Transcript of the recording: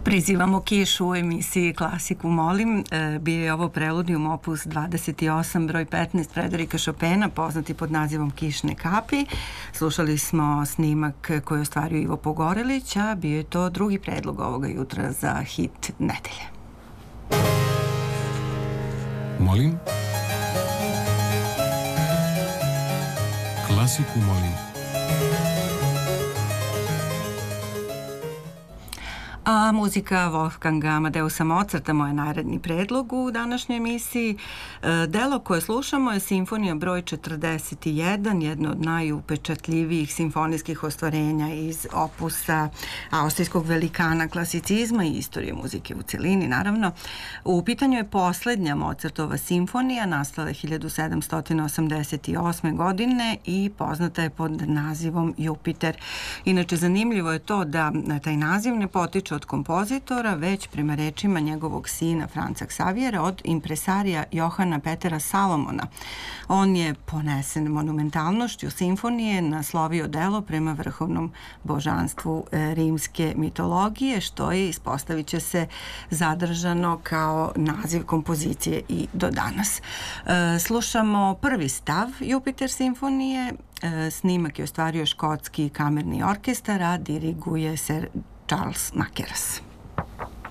Prizivamo kišu u emisiji Klasiku molim. Bio je ovo Preludium opus 28, broj 15 Frederika Chopina, poznati pod nazivom Kišne kapi. Slušali smo snimak koji je ostvario Ivo Pogorelić, a bio je to drugi predlog ovoga jutra za hit nedelje. Molim? Klasiku molim. A muzika Wolfganga Amadeusa Mozarta, moj naredni predlog u današnjoj emisiji. Delo koje slušamo je Simfonija broj 41, jedno od najupečatljivijih simfonijskih ostvarenja iz opusa austrijskog velikana klasicizma i istorije muzike u celini, naravno. U pitanju je poslednja Mozartova simfonija, nastala je 1788. godine i poznata je pod nazivom Jupiter. Inače, zanimljivo je to da taj naziv ne potiče od kompozitora, već prema rečima njegovog sina Franca Ksavijera od impresarija Johana Petera Salomona. On je ponesen monumentalnošću simfonije naslovio delo prema vrhovnom božanstvu rimske mitologije, što je, ispostavit će se, zadržano kao naziv kompozicije i do danas. Slušamo prvi stav Jupiter simfonije. Snimak je ostvario škotski kamerni orkestar, a diriguje Sir Charles Mackerras.